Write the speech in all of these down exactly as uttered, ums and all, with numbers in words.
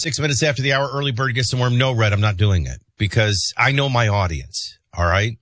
thirty-six minutes after the hour, early bird gets the worm. No, Red, I'm not doing it because I know my audience, all right?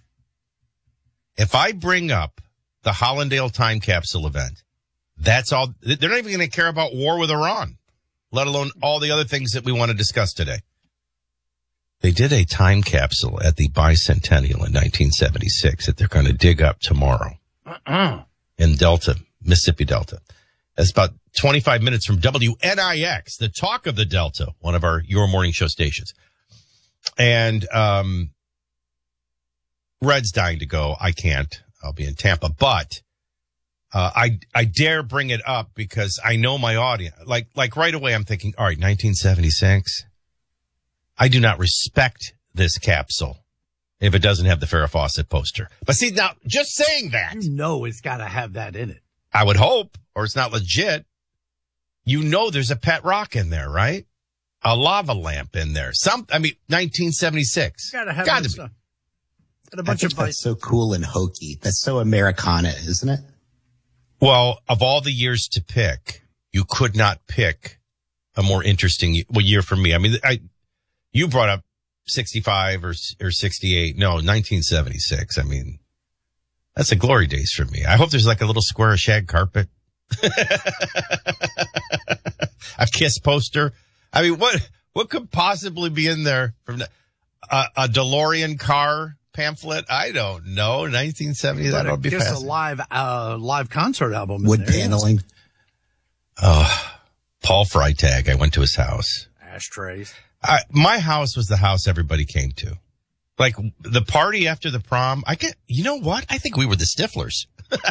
If I bring up the Hollandale time capsule event, that's all. They're not even going to care about war with Iran, let alone all the other things that we want to discuss today. They did a time capsule at the bicentennial in nineteen seventy-six that they're going to dig up tomorrow uh-uh. in Delta, Mississippi Delta. That's about twenty-five minutes from W N I X, the talk of the Delta, one of our Your Morning Show stations. And um, Red's dying to go. I can't. I'll be in Tampa. But uh, I I dare bring it up because I know my audience. Like, like right away, I'm thinking, all right, nineteen seventy-six. I do not respect this capsule if it doesn't have the Farrah Fawcett poster. But see, now, just saying that. You know it's got to have that in it. I would hope, or it's not legit. You know there's a pet rock in there, right? A lava lamp in there. Some, I mean, nineteen seventy-six. Gotta have Gotta that be. stuff. And a bunch I think of that's so cool and hokey. That's so Americana, isn't it? Well, of all the years to pick, you could not pick a more interesting well, year for me. I mean, I you brought up sixty-five or or sixty-eight. No, nineteen seventy-six. I mean, that's the glory days for me. I hope there's like a little square of shag carpet. A Kiss poster. I mean, what what could possibly be in there from the, uh, a DeLorean car pamphlet? I don't know. nineteen seventy. That'll be just fast. a live uh, live concert album. Wood in there. paneling. Oh, Paul Freitag. I went to his house. Ashtrays. I, my house was the house everybody came to. Like the party after the prom. I get. You know what? I think we were the Stiflers.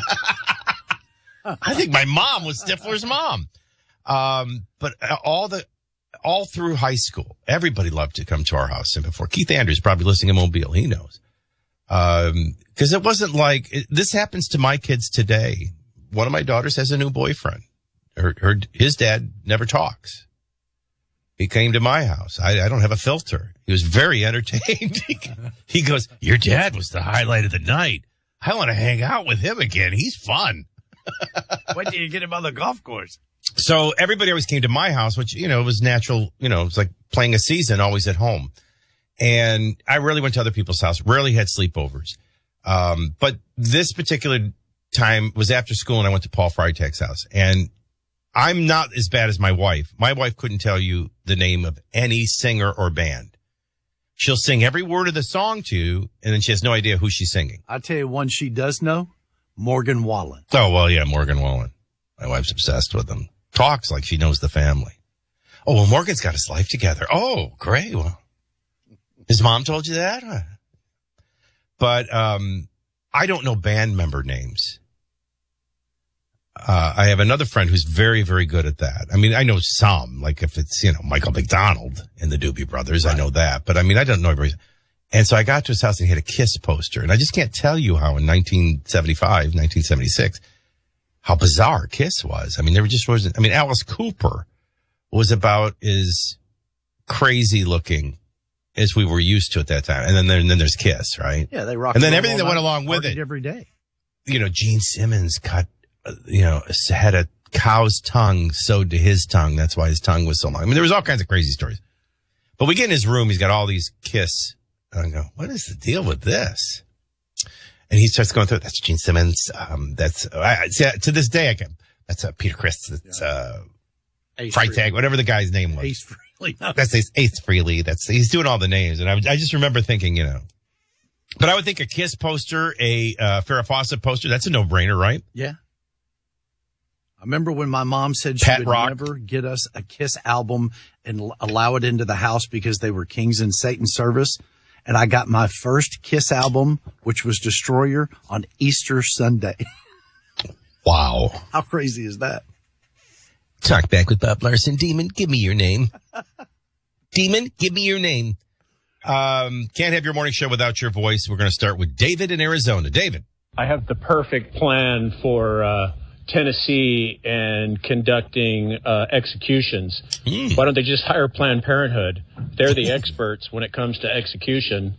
I think my mom was Stifler's mom. Um, but all the, all through high school, everybody loved to come to our house. And before Keith Andrews probably listening in Mobile, he knows. Um, cause it wasn't like it, this happens to my kids today. One of my daughters has a new boyfriend. Her, her, his dad never talks. He came to my house. I, I don't have a filter. He was very entertained. He goes, your dad was the highlight of the night. I want to hang out with him again. He's fun. When did you get him on the golf course? So everybody always came to my house, which, you know, was natural. You know, it was like playing a season always at home. And I rarely went to other people's house, rarely had sleepovers. Um, but this particular time was after school and I went to Paul Freitag's house. And I'm not as bad as my wife. My wife couldn't tell you the name of any singer or band. She'll sing every word of the song to you, and then she has no idea who she's singing. I'll tell you one she does know, Morgan Wallen. Oh, well, yeah, Morgan Wallen. My wife's obsessed with him. Talks like she knows the family. Oh, well, Morgan's got his life together. Oh, great. Well, his mom told you that? But um, I don't know band member names. Uh, I have another friend who's very, very good at that. I mean, I know some, like if it's, you know, Michael McDonald and the Doobie Brothers, right. I know that. But I mean, I don't know everybody. And so I got to his house and he had a Kiss poster. And I just can't tell you how in nineteen seventy-five, nineteen seventy-six, how bizarre Kiss was. I mean, there just wasn't, I mean, Alice Cooper was about as crazy looking as we were used to at that time. And then, there, and then there's Kiss, right? Yeah, they rock. And then everything that went along with it. Every day. You know, Gene Simmons cut, you know, had a cow's tongue sewed to his tongue. That's why his tongue was so long. I mean, there was all kinds of crazy stories. But we get in his room. He's got all these Kiss. And I go, what is the deal with this? And he starts going through it. That's Gene Simmons. Um, that's, I, see, to this day, I can, that's uh, Peter Criss. That's, uh, Freitag, whatever the guy's name was. Ace Frehley. No. That's Ace, Ace Frehley. That's, he's doing all the names. And I, I just remember thinking, you know, but I would think a Kiss poster, a, uh, Farrah Fawcett poster, that's a no-brainer, right? Yeah. I remember when my mom said she Pat would Rock. never get us a Kiss album and l- allow it into the house because they were Kings in Satan's service. And I got my first Kiss album, which was Destroyer, on Easter Sunday. Wow. How crazy is that? Talk back with Bob Larson. Demon, give me your name. Demon, give me your name. Um, can't have your morning show without your voice. We're going to start with David in Arizona. David. I have the perfect plan for uh, Tennessee and conducting uh, executions. Mm. Why don't they just hire Planned Parenthood? They're the experts when it comes to execution.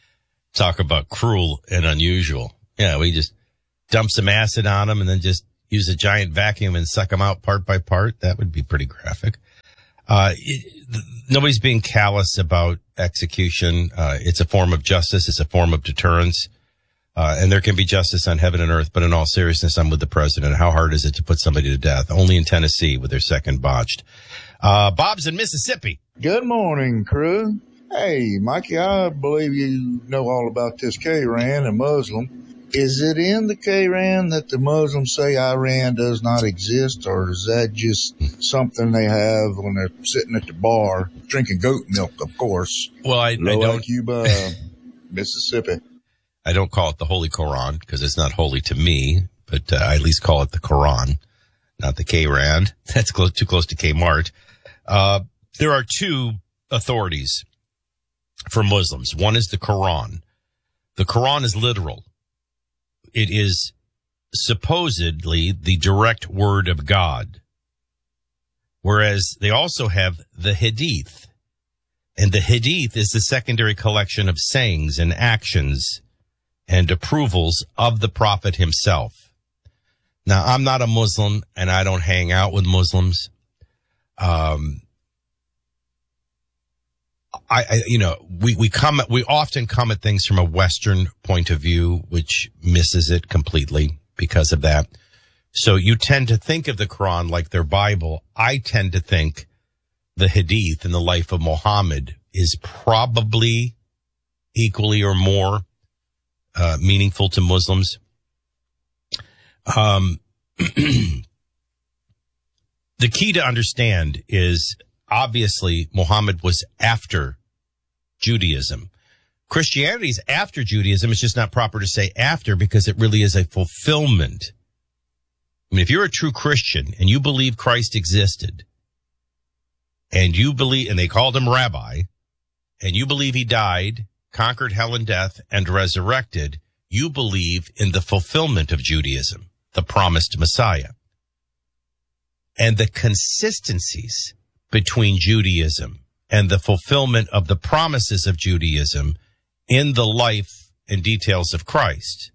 Talk about cruel and unusual. Yeah, we just dump some acid on them and then just use a giant vacuum and suck them out part by part. That would be pretty graphic. Uh, it, nobody's being callous about execution. Uh, it's a form of justice. It's a form of deterrence. Uh, and there can be justice on heaven and earth, but in all seriousness, I'm with the president. How hard is it to put somebody to death? Only in Tennessee with their second botched. Uh, Bob's in Mississippi. Good morning, crew. Hey, Mikey, I believe you know all about this K-Ran and Muslim. Is it in the K-Ran that the Muslims say Iran does not exist, or is that just something they have when they're sitting at the bar drinking goat milk, of course? Well, I, I Low don't. Cuba, Mississippi. I don't call it the Holy Quran because it's not holy to me, but uh, I at least call it the Quran, not the K-Ran. That's close, too close to Kmart. Uh, there are two authorities for Muslims. One is the Quran. The Quran is literal. It is supposedly the direct word of God. Whereas they also have the Hadith. And the Hadith is the secondary collection of sayings and actions and approvals of the Prophet himself. Now, I'm not a Muslim and I don't hang out with Muslims. Um, I, I, you know, we, we come, we often come at things from a Western point of view, which misses it completely because of that. So you tend to think of the Quran like their Bible. I tend to think the Hadith and the life of Muhammad is probably equally or more uh, meaningful to Muslims. Um, the key to understand is obviously Muhammad was after Judaism. Christianity is after Judaism. It's just not proper to say after because it really is a fulfillment. I mean, if you're a true Christian and you believe Christ existed and you believe, and they called him rabbi, and you believe he died, conquered hell and death, and resurrected, you believe in the fulfillment of Judaism, the promised Messiah. And the consistencies between Judaism and the fulfillment of the promises of Judaism in the life and details of Christ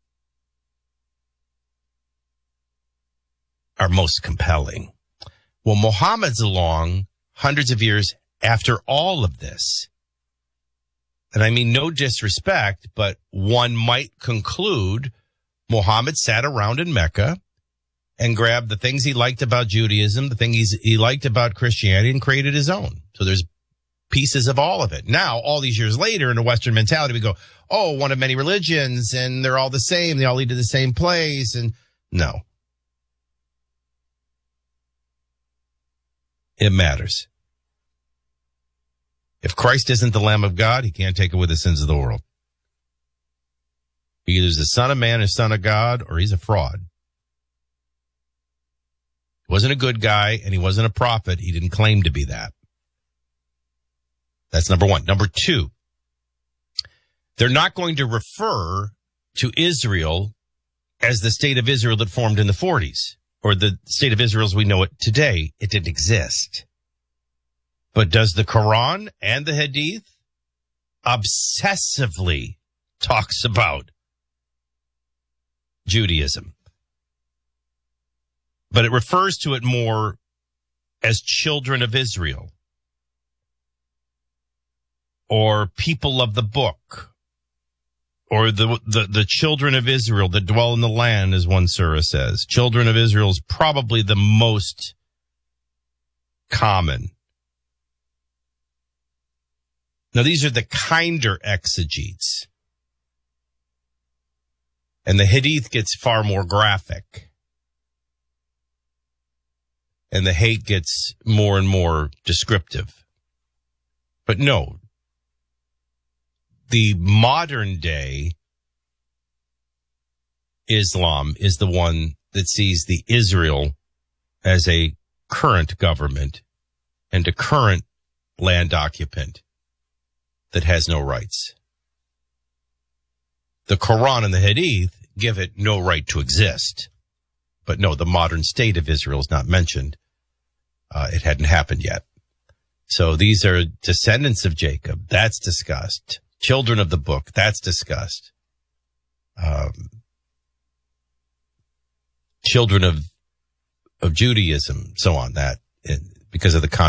are most compelling. Well, Muhammad's along hundreds of years after all of this. And I mean no disrespect, but one might conclude Muhammad sat around in Mecca and grabbed the things he liked about Judaism, the things he liked about Christianity, and created his own. So there's pieces of all of it. Now, all these years later, in a Western mentality, we go, oh, one of many religions, and they're all the same. They all lead to the same place. And no. It matters. If Christ isn't the Lamb of God, he can't take away the sins of the world. Either he's the Son of Man or Son of God, or he's a fraud. He wasn't a good guy, and he wasn't a prophet. He didn't claim to be that. That's number one. Number two, they're not going to refer to Israel as the state of Israel that formed in the forties, or the state of Israel as we know it today. It didn't exist. But does the Quran and the Hadith obsessively talks about Judaism? But it refers to it more as children of Israel or people of the book or the, the, the children of Israel that dwell in the land, as one surah says. Children of Israel is probably the most common. Now, these are the kinder exegetes. And the Hadith gets far more graphic. And the hate gets more and more descriptive. But no, the modern day Islam is the one that sees the Israel as a current government and a current land occupant that has no rights. The Quran and the Hadith give it no right to exist. But no, the modern state of Israel is not mentioned. Uh, it hadn't happened yet. So these are descendants of Jacob. That's discussed. Children of the book. That's discussed. Um, children of of Judaism, so on, that because of the